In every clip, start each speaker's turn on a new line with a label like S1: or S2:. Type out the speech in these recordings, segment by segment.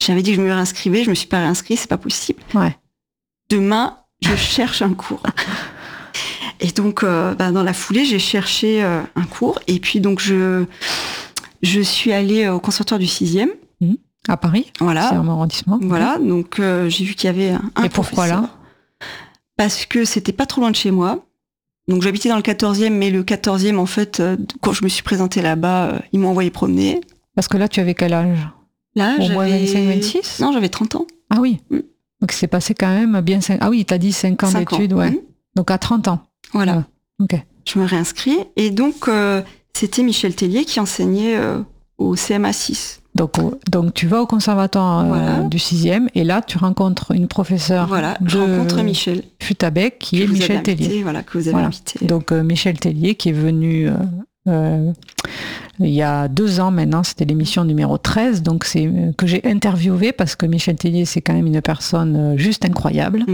S1: J'avais dit que je me réinscrivais, je me suis pas réinscrite, c'est pas possible.
S2: Ouais.
S1: Demain, je cherche un cours. Et donc, dans la foulée, j'ai cherché un cours. Et puis, donc, je suis allée au conservatoire du 6e.
S2: À Paris.
S1: Voilà.
S2: C'est un arrondissement.
S1: Voilà. Donc, j'ai vu qu'il y avait un
S2: Et pourquoi
S1: professeur.
S2: là?
S1: Parce que c'était pas trop loin de chez moi. Donc, j'habitais dans le 14e, mais le 14e, en fait, quand je me suis présentée là-bas, ils m'ont envoyé promener.
S2: Parce que là, tu avais quel âge?
S1: Là,
S2: Au moins
S1: j'avais...
S2: 25-26?
S1: Non, j'avais 30 ans.
S2: Ah oui. Donc, c'est passé quand même bien 5... Ah oui, t'as dit 5 ans
S1: 5
S2: d'études,
S1: ans.
S2: ouais. Donc, à 30 ans.
S1: Voilà.
S2: Ouais. Ok.
S1: Je me réinscris. Et donc, c'était Michel Tellier qui enseignait au CMA 6.
S2: Donc tu vas au conservatoire du 6e et là, tu rencontres une professeure
S1: je rencontre Michel
S2: Futabec qui est Michel Tellier.
S1: Voilà, que vous avez invité.
S2: Donc Michel Tellier qui est venu il y a 2 ans maintenant, c'était l'émission numéro 13, donc c'est que j'ai interviewé parce que Michel Tellier, c'est quand même une personne juste incroyable.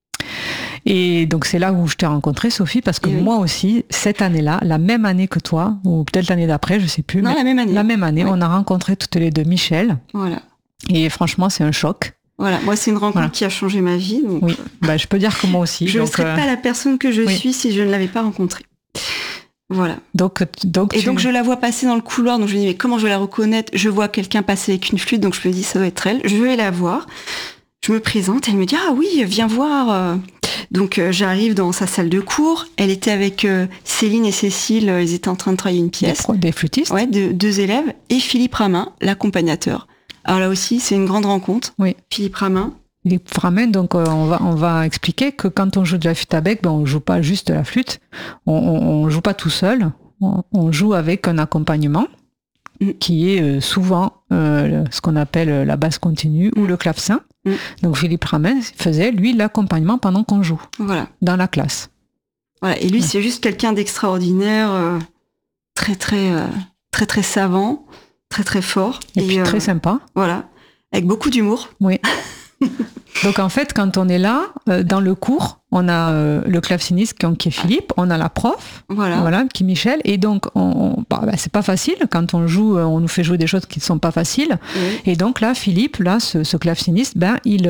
S2: Et donc c'est là où je t'ai rencontrée, Sophie, parce que moi aussi, cette année-là, la même année que toi, ou peut-être l'année d'après, je sais plus.
S1: Non, la même année.
S2: La même année, on a rencontré toutes les deux Michel.
S1: Voilà.
S2: Et franchement, c'est un choc.
S1: Voilà, moi c'est une rencontre qui a changé ma vie. Donc...
S2: Oui, je peux dire que moi aussi.
S1: Je ne serais pas la personne que je suis si je ne l'avais pas rencontrée. Voilà. Donc je la vois passer dans le couloir, donc je me dis mais comment je vais la reconnaître? Je vois quelqu'un passer avec une flûte, donc je me dis ça doit être elle. Je vais la voir. Je me présente, elle me dit ah oui, viens voir. Donc j'arrive dans sa salle de cours. Elle était avec Céline et Cécile. Ils étaient en train de travailler une pièce.
S2: Des flûtistes.
S1: Ouais, 2 élèves et Philippe Ramin, l'accompagnateur. Alors là aussi, c'est une grande rencontre.
S2: Oui.
S1: Philippe Ramin.
S2: Philippe Ramin, donc on va expliquer que quand on joue de la flûte à bec, on joue pas juste de la flûte. On joue pas tout seul. On joue avec un accompagnement qui est souvent ce qu'on appelle la basse continue ou le clavecin. Donc Philippe Ramin faisait, lui, l'accompagnement pendant qu'on joue.
S1: Voilà.
S2: Dans la classe.
S1: Voilà. Et lui, c'est juste quelqu'un d'extraordinaire, très, très savant, très, très fort.
S2: Et puis très sympa.
S1: Voilà. Avec beaucoup d'humour.
S2: Oui. Donc en fait, quand on est là, dans le cours, on a le claveciniste qui est Philippe, on a la prof, voilà qui est Michel, et donc c'est pas facile quand on joue, on nous fait jouer des choses qui ne sont pas faciles, et donc là, Philippe, ce claveciniste, il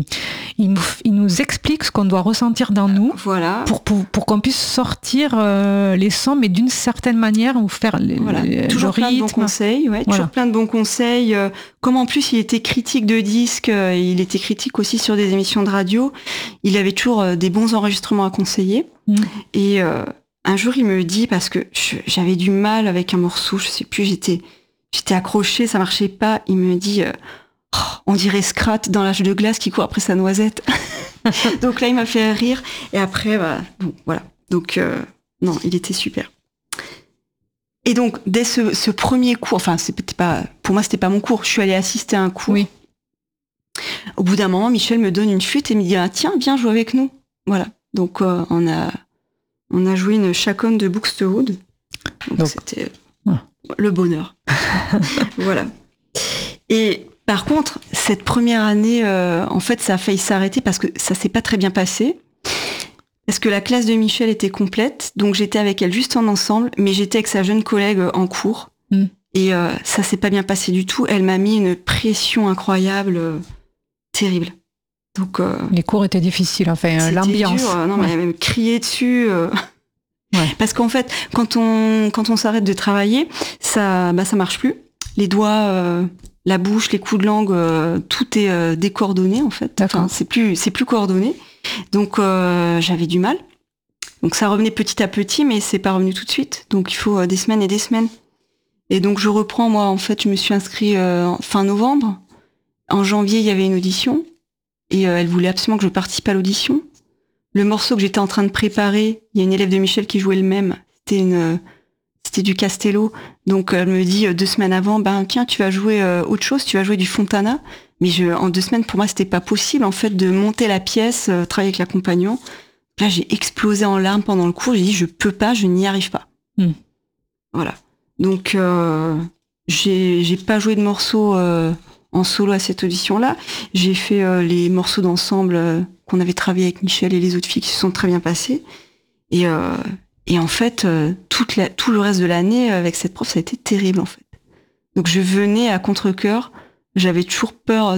S2: nous explique ce qu'on doit ressentir dans nous, pour qu'on puisse sortir les sons, mais d'une certaine manière, ou faire
S1: toujours
S2: le
S1: plein
S2: rythme.
S1: De bons conseils, toujours plein de bons conseils. Comme en plus il était critique de disques, il était critique aussi sur des émissions de radio, il avait toujours des bons enregistrements à conseiller. Et un jour, il me dit, parce que j'avais du mal avec un morceau, je sais plus, j'étais accrochée, ça marchait pas. Il me dit, on dirait Scrat dans l'âge de glace qui court après sa noisette. Donc là, il m'a fait rire. Et après, voilà. Donc, non, il était super. Et donc, dès ce premier cours, enfin, pour moi, c'était pas mon cours, je suis allée assister à un cours.
S2: Oui.
S1: Au bout d'un moment, Michel me donne une flûte et me dit, tiens, viens jouer avec nous. Voilà. Donc, on a joué une chaconne de Buxtehude. Donc, c'était le bonheur. Voilà. Et par contre, cette première année, en fait, ça a failli s'arrêter parce que ça s'est pas très bien passé. Parce que la classe de Michel était complète. Donc, j'étais avec elle juste en ensemble, mais j'étais avec sa jeune collègue en cours. Et ça s'est pas bien passé du tout. Elle m'a mis une pression incroyable, terrible. Donc,
S2: les cours étaient difficiles, enfin l'ambiance.
S1: Dur, non, mais elle m'a même crié dessus. Parce qu'en fait, quand on s'arrête de travailler, ça marche plus. Les doigts, la bouche, les coups de langue, tout est décoordonné en fait. Enfin, c'est plus coordonné. Donc j'avais du mal. Donc ça revenait petit à petit, mais c'est pas revenu tout de suite. Donc il faut des semaines et des semaines. Et donc je reprends, moi en fait, je me suis inscrite fin novembre. En janvier, il y avait une audition. Et elle voulait absolument que je participe à l'audition. Le morceau que j'étais en train de préparer, il y a une élève de Michel qui jouait le même. C'était du Castello. Donc elle me dit 2 semaines avant, tiens, tu vas jouer autre chose, tu vas jouer du Fontana. Mais en 2 semaines, pour moi, c'était pas possible en fait de monter la pièce, travailler avec l'accompagnant. Là, j'ai explosé en larmes pendant le cours. J'ai dit, je peux pas, je n'y arrive pas. Voilà. Donc j'ai pas joué de morceaux en solo à cette audition-là. J'ai fait les morceaux d'ensemble qu'on avait travaillé avec Michel et les autres filles qui se sont très bien passés. Et en fait, tout le reste de l'année avec cette prof, ça a été terrible en fait. Donc je venais à contre-cœur. J'avais toujours peur